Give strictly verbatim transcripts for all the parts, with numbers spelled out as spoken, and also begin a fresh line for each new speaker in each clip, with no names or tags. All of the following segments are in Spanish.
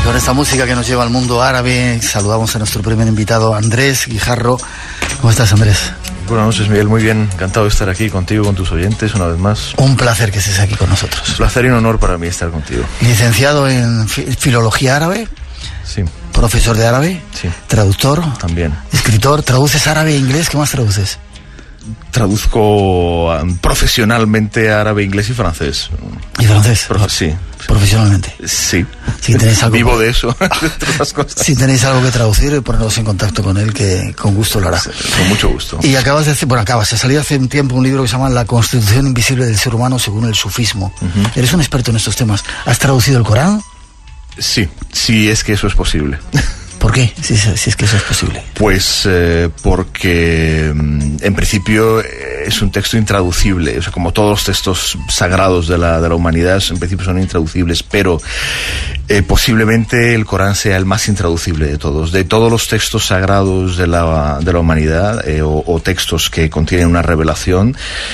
con esta música que nos lleva al mundo árabe, saludamos a nuestro primer invitado, Andrés Guijarro. ¿Cómo estás, Andrés?
Buenas noches, Miguel. Muy bien. Encantado de estar aquí contigo, con tus oyentes, una vez más.
Un placer que estés aquí con nosotros.
Un placer y un honor para mí estar contigo.
Licenciado en fi- Filología Árabe.
Sí.
Profesor de árabe.
Sí.
Traductor.
También.
Escritor. ¿Traduces árabe e inglés? ¿Qué más traduces?
Traduzco um, profesionalmente árabe, inglés y francés.
¿Y francés?
Profe- sí.
Profesionalmente.
Sí.
Si tenéis algo
Vivo
por...
de eso, entre otras cosas.
Si tenéis algo que traducir, poneros en contacto con él, que con gusto lo hará.
Sí, con mucho gusto.
Y acabas de hacer, bueno, acabas de salir hace un tiempo un libro que se llama La Constitución Invisible del Ser Humano según el sufismo. Uh-huh. Eres un experto en estos temas. ¿Has traducido el Corán?
Sí, sí, es que eso es posible.
¿Por qué? Si, si es que eso es posible.
Pues eh, porque en principio es un texto intraducible, o sea, como todos los textos sagrados de la, de la humanidad en principio son intraducibles, pero eh, posiblemente el Corán sea el más intraducible de todos. De todos los textos sagrados de la, de la humanidad eh, o, o textos que contienen una revelación,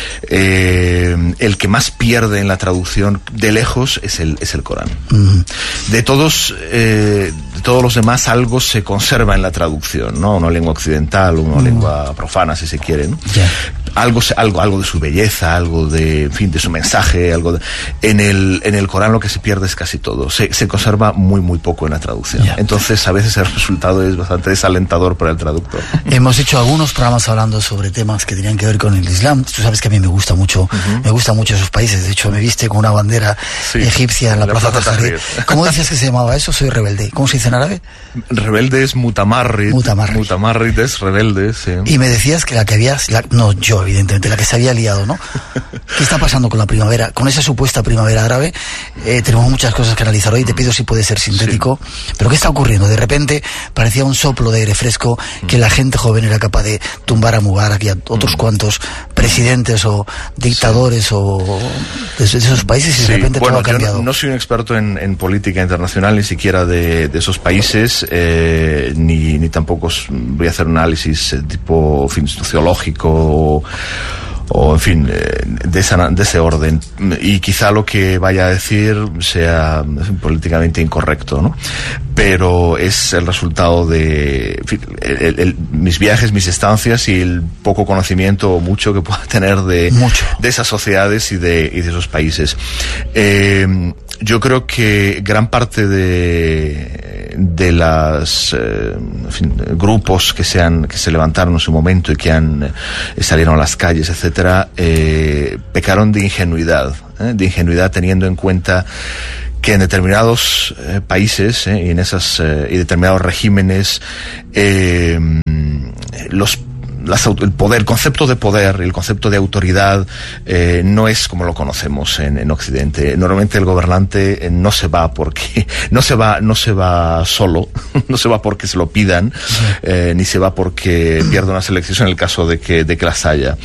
eh, el que más pierde en la traducción de lejos es el, es el Corán. Mm. De todos, eh, de todos los demás algo se conserva en la traducción, ¿no? Una lengua occidental, una mm. lengua profana, si se quiere, ¿no? Yeah. Algo, algo, algo de su belleza, algo de, en fin, de su mensaje, algo de... En el, en el Corán lo que se pierde es casi todo. Se, se conserva muy, muy poco en la traducción. Yeah. Entonces, a veces el resultado es bastante desalentador para el traductor.
Hemos hecho algunos programas hablando sobre temas que tenían que ver con el Islam. Tú sabes que a mí me gusta mucho, uh-huh. me gustan mucho esos países. De hecho, me viste con una bandera sí, egipcia en la, la Plaza Tahrir. ¿Cómo decías que se llamaba eso? Soy rebelde. ¿Cómo se dice en árabe?
Rebelde es mutamarrid.
Mutamarrid.
Mutamarrid es rebelde, sí.
Y me decías que la que habías... La, no, yo, evidentemente, la que se había liado, ¿no? ¿Qué está pasando con la primavera? Con esa supuesta primavera árabe, eh, tenemos muchas cosas que analizar hoy. Te pido si puede ser sintético. Sí. Pero ¿qué está ocurriendo? De repente parecía un soplo de aire fresco que la gente joven era capaz de tumbar a Mubarak y a otros mm. cuantos presidentes o dictadores sí. o de esos países y de
sí.
repente
bueno,
todo ha cambiado.
Yo no, no soy un experto en, en política internacional, ni siquiera de, de esos países, eh, ni, ni tampoco voy a hacer un análisis tipo fin, sociológico o, o en fin, de, esa, de ese orden. Y quizá lo que vaya a decir sea políticamente incorrecto, ¿no? Pero es el resultado de en fin, el, el, mis viajes, mis estancias y el poco conocimiento o mucho que pueda tener de, de esas sociedades y de, y de esos países. Eh, yo creo que gran parte de, de las eh, en fin, grupos que se, han, que se levantaron en su momento y que han, eh, salieron a las calles, etcétera, eh, pecaron de ingenuidad, ¿eh? de ingenuidad teniendo en cuenta que en determinados eh, países eh, y en esas eh, y determinados regímenes eh, los Las, el poder, el concepto de poder, el concepto de autoridad eh, no es como lo conocemos en, en Occidente. Normalmente el gobernante eh, no se va porque no se va no se va solo, no se va porque se lo pidan, eh, ni se va porque pierde unas elecciones en el caso de que de que las haya.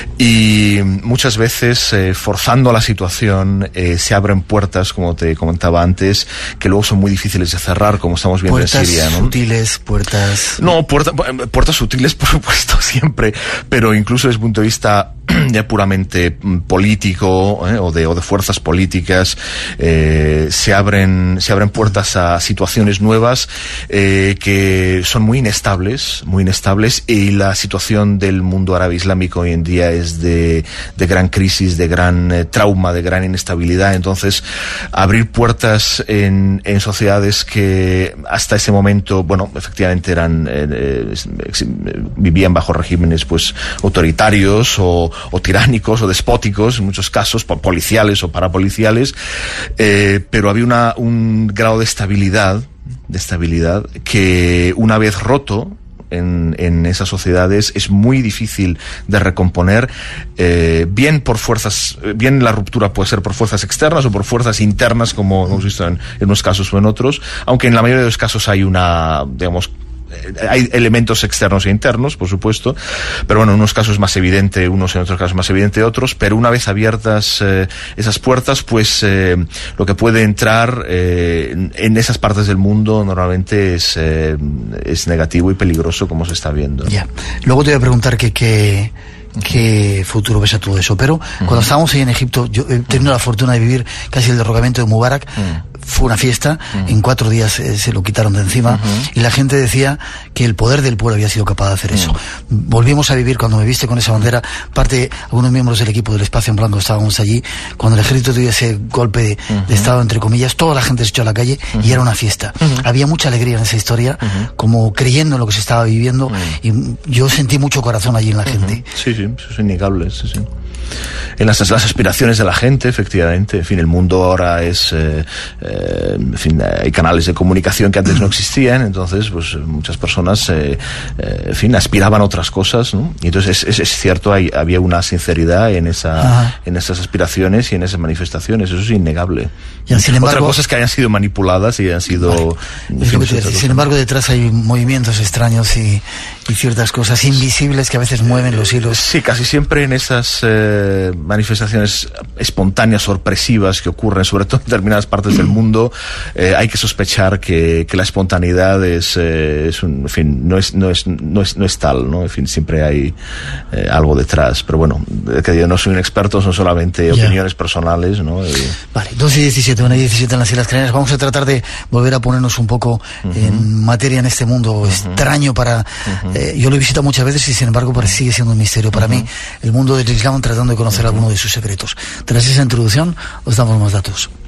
Y muchas veces eh, forzando la situación eh, se abren puertas, como te comentaba antes, que luego son muy difíciles de cerrar, como estamos viendo
puertas
en Siria, ¿no?
Sutiles, puertas.
No, puerta, puertas sutiles, por supuesto. Siempre, pero incluso desde el punto de vista ya puramente político eh, o de o de fuerzas políticas eh, se abren se abren puertas a situaciones nuevas eh, que son muy inestables, muy inestables y la situación del mundo árabe islámico hoy en día es de, de gran crisis, de gran eh, trauma, de gran inestabilidad. Entonces, abrir puertas en, en sociedades que hasta ese momento, bueno, efectivamente eran eh, eh, vivían bajo regímenes pues autoritarios o, o tiránicos o despóticos, en muchos casos policiales o parapoliciales, eh, pero había una, un grado de estabilidad, de estabilidad que una vez roto en, en esas sociedades es muy difícil de recomponer, eh, bien por fuerzas, bien la ruptura puede ser por fuerzas externas o por fuerzas internas, como hemos visto en, en unos casos o en otros, aunque en la mayoría de los casos hay una, digamos, hay elementos externos e internos, por supuesto, pero bueno, en unos casos es más evidente unos, en otros casos más evidente otros, pero una vez abiertas eh, esas puertas, pues eh, lo que puede entrar eh, en, en esas partes del mundo normalmente es, eh, es negativo y peligroso, como se está viendo.
Ya. Luego te voy a preguntar que, que qué futuro ves a todo eso, pero uh-huh. cuando estábamos ahí en Egipto, yo he tenido la fortuna de vivir casi el derrocamiento de Mubarak, uh-huh. fue una fiesta, uh-huh. en cuatro días eh, se lo quitaron de encima, uh-huh. y la gente decía que el poder del pueblo había sido capaz de hacer uh-huh. eso. Volvimos a vivir cuando me viste con esa bandera, parte, algunos miembros del equipo del Espacio en Blanco estábamos allí, cuando el ejército dio ese golpe de, uh-huh. de estado, entre comillas, toda la gente se echó a la calle uh-huh. y era una fiesta. Uh-huh. Había mucha alegría en esa historia, uh-huh. como creyendo en lo que se estaba viviendo, uh-huh. y yo sentí mucho corazón allí en la uh-huh. gente.
Sí, sí, eso es innegable, sí, sí. En las, las aspiraciones de la gente, efectivamente. En fin, el mundo ahora es, eh, eh, en fin, hay canales de comunicación que antes no existían, entonces, pues, muchas personas, eh, eh, en fin, aspiraban a otras cosas, ¿no? Y entonces, es, es, es cierto, hay, había una sinceridad en esa, en esas aspiraciones y en esas manifestaciones, eso es innegable.
Ya, sin embargo,
otra cosa es que hayan sido manipuladas y hayan sido...
Vale. Fin, decir, sin embargo, detrás hay movimientos extraños y, y ciertas cosas invisibles que a veces mueven los hilos.
Sí, casi siempre en esas eh, manifestaciones espontáneas, sorpresivas que ocurren, sobre todo en determinadas partes del mundo, eh, hay que sospechar que, que la espontaneidad es, eh, es un, en fin, no es, no es, no es, no es tal, ¿no? En fin, siempre hay eh, algo detrás. Pero bueno, que yo no soy un experto, son solamente yeah. opiniones personales, ¿no? Y...
Vale, doce y diecisiete, una y diecisiete en las Islas Canarias. Vamos a tratar de volver a ponernos un poco uh-huh. en materia en este mundo uh-huh. extraño para... Uh-huh. Eh, yo lo he visitado muchas veces y sin embargo parece, sigue siendo un misterio para uh-huh. mí el mundo del Islam, tratando de conocer alguno de sus secretos. Tras esa introducción os damos más datos.